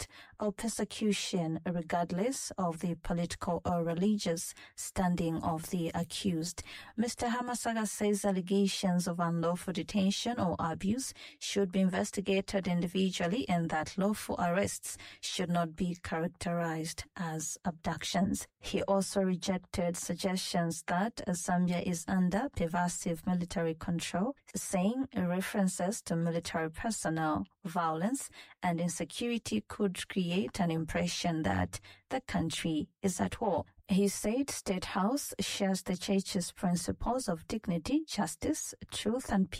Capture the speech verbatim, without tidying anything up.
arrest or persecution regardless of the political or religious standing of the accused. Mister Hamasaga says allegations of unlawful detention or abuse should be investigated individually and that lawful arrests should not be characterized as abductions. He also rejected suggestions that Zambia is under pervasive military control, saying references to military personnel, violence, and insecurity could create an impression that the country is at war. He said State House shares the Church's principles of dignity, justice, truth, and peace.